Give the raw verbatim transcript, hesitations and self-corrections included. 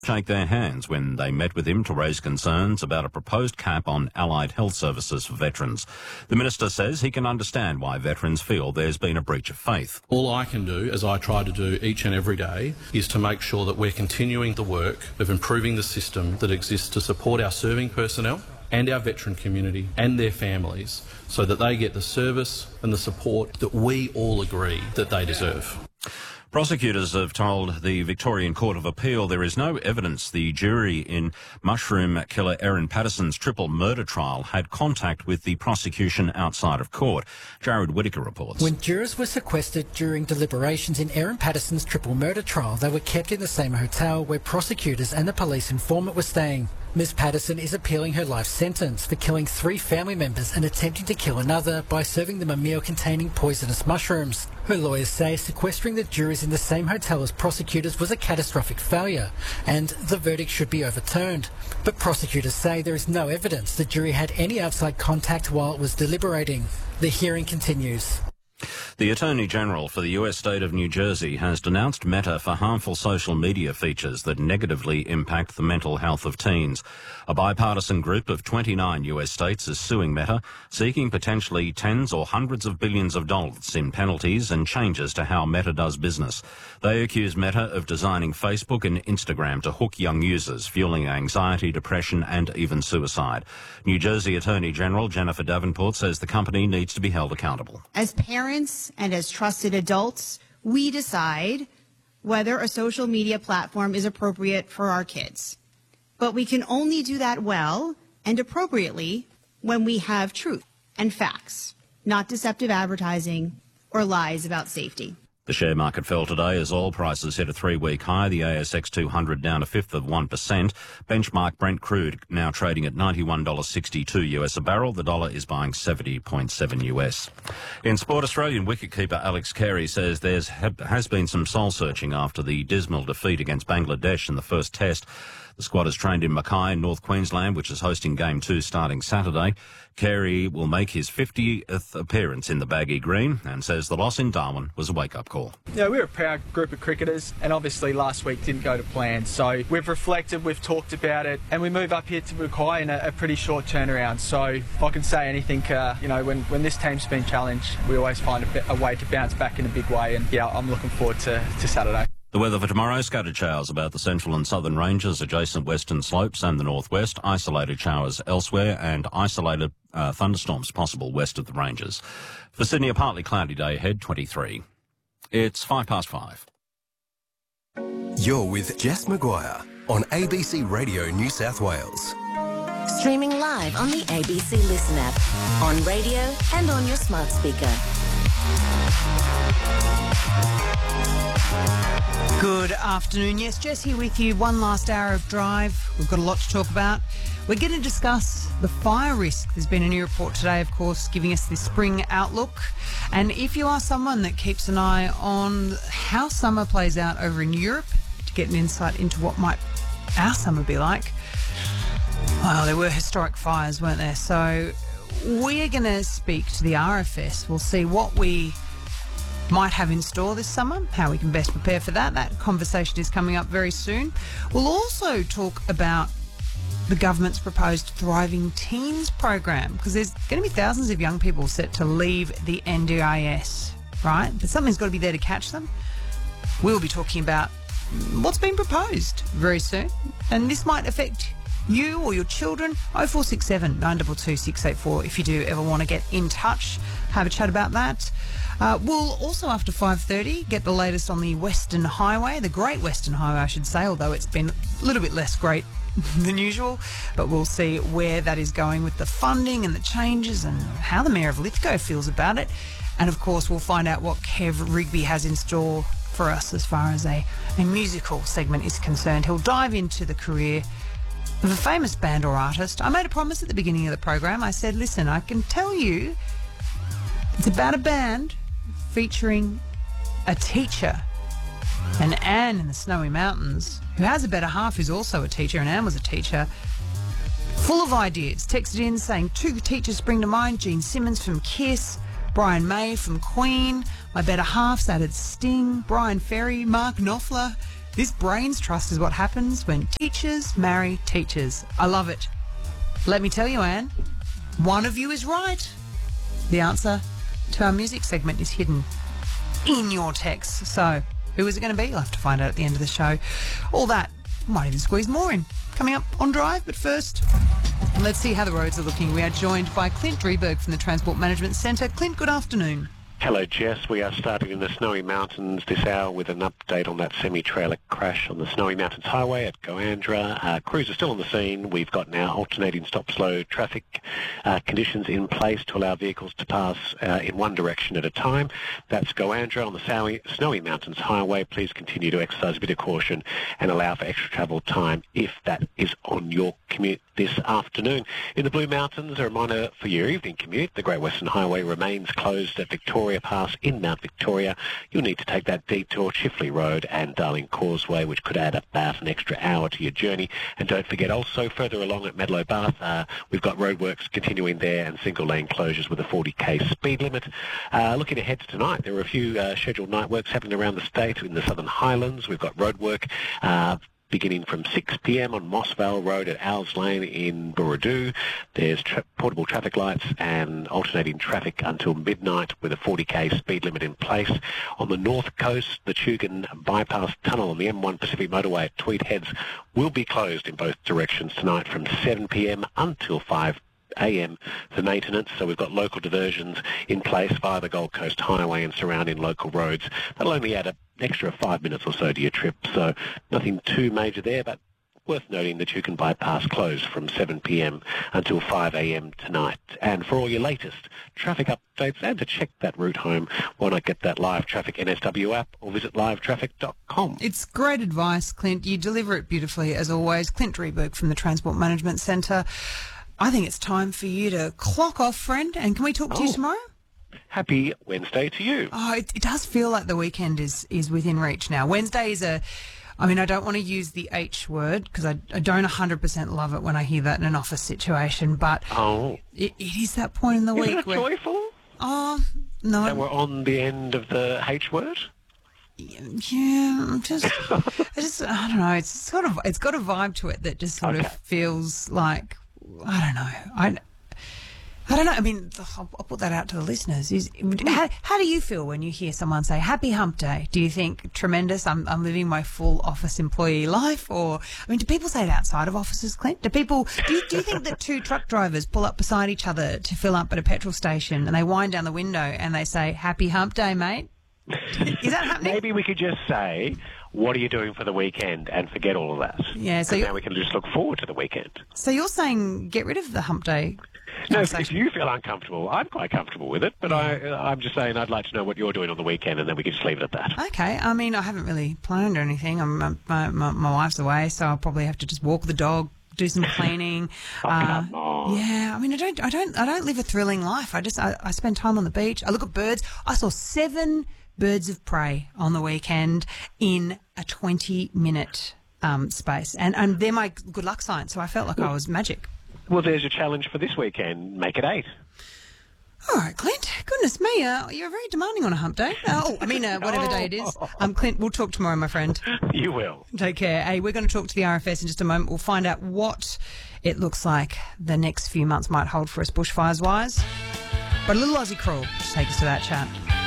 shake their hands when they met with him to raise concerns about a proposed cap on allied health services for veterans. The minister says he can understand why veterans feel there's been a breach of faith. All I can do, as I try to do each and every day, is to make sure that we're continuing the work of improving the system that exists to support our serving personnel and our veteran community and their families so that they get the service and the support that we all agree that they deserve. Prosecutors have told the Victorian Court of Appeal there is no evidence the jury in mushroom killer Erin Patterson's triple murder trial had contact with the prosecution outside of court. Jared Whittaker reports. When jurors were sequestered during deliberations in Erin Patterson's triple murder trial, they were kept in the same hotel where prosecutors and the police informant were staying. Miz Patterson is appealing her life sentence for killing three family members and attempting to kill another by serving them a meal containing poisonous mushrooms. Her lawyers say sequestering the jurors in the same hotel as prosecutors was a catastrophic failure and the verdict should be overturned. But prosecutors say there is no evidence the jury had any outside contact while it was deliberating. The hearing continues. The Attorney General for the U S state of New Jersey has denounced Meta for harmful social media features that negatively impact the mental health of teens. A bipartisan group of twenty-nine U S states is suing Meta, seeking potentially tens or hundreds of billions of dollars in penalties and changes to how Meta does business. They accuse Meta of designing Facebook and Instagram to hook young users, fueling anxiety, depression and even suicide. New Jersey Attorney General Jennifer Davenport says the company needs to be held accountable. As parents and as trusted adults, we decide whether a social media platform is appropriate for our kids. But we can only do that well and appropriately when we have truth and facts, not deceptive advertising or lies about safety. The share market fell today as oil prices hit a three-week high. The A S X two hundred down a fifth of one percent. Benchmark Brent crude now trading at ninety-one dollars sixty-two U S a barrel. The dollar is buying seventy point seven U S. In sport, Australian wicketkeeper Alex Carey says there has been some soul-searching after the dismal defeat against Bangladesh in the first test. The squad is trained in Mackay in North Queensland, which is hosting Game two starting Saturday. Carey will make his fiftieth appearance in the baggy green and says the loss in Darwin was a wake-up call. Yeah, we're a proud group of cricketers and obviously last week didn't go to plan. So we've reflected, we've talked about it and we move up here to Mackay in a, a pretty short turnaround. So if I can say anything, uh, you know, when, when this team's been challenged, we always find a, a way to bounce back in a big way. And yeah, I'm looking forward to, to Saturday. The weather for tomorrow, scattered showers about the central and southern ranges, adjacent western slopes and the northwest, isolated showers elsewhere and isolated uh, thunderstorms possible west of the ranges. For Sydney, a partly cloudy day ahead, twenty-three. It's five past five. You're with Jess Maguire on A B C Radio New South Wales. Streaming live on the A B C Listen app, on radio and on your smart speaker. Good afternoon. Yes, Jess here with you. One last hour of drive. We've got a lot to talk about. We're going to discuss the fire risk. There's been a new report today, of course, giving us this spring outlook. And if you are someone that keeps an eye on how summer plays out over in Europe, to get an insight into what might our summer be like, well, there were historic fires, weren't there? So we're going to speak to the R F S. We'll see what we might have in store this summer, how we can best prepare for that. That conversation is coming up very soon. We'll also talk about the government's proposed Thriving Teens program, because there's going to be thousands of young people set to leave the N D I S, right? But something's got to be there to catch them. We'll be talking about what's been proposed very soon, and this might affect you or your children. oh four six seven, nine two two, six eight four if you do ever want to get in touch, have a chat about that. Uh, we'll also, after five thirty, get the latest on the Western Highway, the Great Western Highway, I should say, although it's been a little bit less great than usual. But we'll see where that is going with the funding and the changes and how the Mayor of Lithgow feels about it. And, of course, we'll find out what Kev Rigby has in store for us as far as a, a musical segment is concerned. He'll dive into the career of a famous band or artist. I made a promise at the beginning of the program. I said, listen, I can tell you it's about a band featuring a teacher, and Anne in the Snowy Mountains, who has a better half who's also a teacher, and Anne was a teacher, full of ideas. Texted in saying, two teachers spring to mind: Gene Simmons from Kiss, Brian May from Queen, my better halves added Sting, Brian Ferry, Mark Knopfler, This brains trust is what happens when teachers marry teachers. I love it. Let me tell you, Anne, one of you is right. The answer to our music segment is hidden in your text. So, who is it going to be? You'll have to find out at the end of the show. All that, might even squeeze more in. Coming up on Drive, but first, let's see how the roads are looking. We are joined by Clint Drieberg from the Transport Management Centre. Clint, good afternoon. Hello, Jess. We are starting in the Snowy Mountains this hour with an update on that semi-trailer crash on the Snowy Mountains Highway at Goandra. Uh, crews are still on the scene. We've got now alternating stop-slow traffic uh, conditions in place to allow vehicles to pass uh, in one direction at a time. That's Goandra on the Snowy, Snowy Mountains Highway. Please continue to exercise a bit of caution and allow for extra travel time if that is on your commute this afternoon. In the Blue Mountains, a reminder for your evening commute, the Great Western Highway remains closed at Victoria Pass in Mount Victoria. You'll need to take that detour, Chifley Road and Darling Causeway, which could add about an extra hour to your journey. And don't forget, also further along at Medlow Bath, uh, we've got roadworks continuing there and single lane closures with a forty k speed limit. Uh, looking ahead to tonight, there are a few uh, scheduled night works happening around the state. In the Southern Highlands, we've got roadwork uh, beginning from six p m on Mossvale Road at Owls Lane in Booradoo. There's tra- portable traffic lights and alternating traffic until midnight with a forty k speed limit in place. On the north coast, the Tugun Bypass Tunnel on the M one Pacific Motorway at Tweed Heads will be closed in both directions tonight from seven p m until five a m for maintenance, so we've got local diversions in place via the Gold Coast Highway and surrounding local roads. That'll only add an extra five minutes or so to your trip, so nothing too major there, but worth noting that you can bypass closed from seven p m until five a m tonight. And for all your latest traffic updates and to check that route home, why not get that Live Traffic N S W app or visit live traffic dot com. It's great advice, Clint. You deliver it beautifully, as always. Clint Drieberg from the Transport Management Centre. I think it's time for you to clock off, friend, and can we talk to oh. you tomorrow? Happy Wednesday to you. Oh, it, it does feel like the weekend is, is within reach now. Wednesday is a... I mean, I don't want to use the H word because I, I don't one hundred percent love it when I hear that in an office situation, but oh. it, it is that point in the Isn't week it where... joyful? Oh, no. That we're on the end of the H word? Yeah, I'm just, I just, I don't know. It's sort of, it's got a vibe to it that just sort okay. of feels like, I don't know. I, I don't know. I mean, I'll, I'll put that out to the listeners. Is how, how do you feel when you hear someone say "Happy Hump Day"? Do you think tremendous? I'm, I'm living my full office employee life, or I mean, do people say it outside of offices, Clint? Do people? Do you, do you think that two truck drivers pull up beside each other to fill up at a petrol station and they wind down the window and they say "Happy Hump Day, mate"? Is that happening? Maybe we could just say, what are you doing for the weekend, and forget all of that. Yeah, so now we can just look forward to the weekend. So you're saying get rid of the hump day? No, if, if you feel uncomfortable, I'm quite comfortable with it, but I, I'm just saying I'd like to know what you're doing on the weekend, and then we can just leave it at that. Okay. I mean, I haven't really planned or anything. I'm, my, my, my wife's away, so I'll probably have to just walk the dog, do some cleaning. oh, uh, come on. Yeah, I mean, I don't, I don't, I don't live a thrilling life. I just, I, I spend time on the beach. I look at birds. I saw seven birds of prey on the weekend in a twenty-minute um, space, and and they're my good luck sign. So I felt like I was magic. Well, there's your challenge for this weekend. Make it eight. All right, Clint. Goodness me, uh, you're very demanding on a hump day. Oh, I mean, uh, whatever day it is. Um, Clint, we'll talk tomorrow, my friend. You will. Take care. Hey, we're going to talk to the R F S in just a moment. We'll find out what it looks like the next few months might hold for us bushfires-wise. But a little Aussie crawl to take us to that chat.